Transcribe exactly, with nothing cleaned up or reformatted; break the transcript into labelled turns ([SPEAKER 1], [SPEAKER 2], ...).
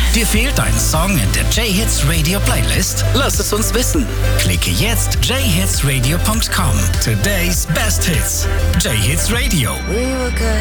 [SPEAKER 1] Dir fehlt ein Song in der J-Hits Radio Playlist? Lass es uns wissen. Klicke jetzt j hits radio dot com. Today's best hits. J-Hits Radio.
[SPEAKER 2] We were good.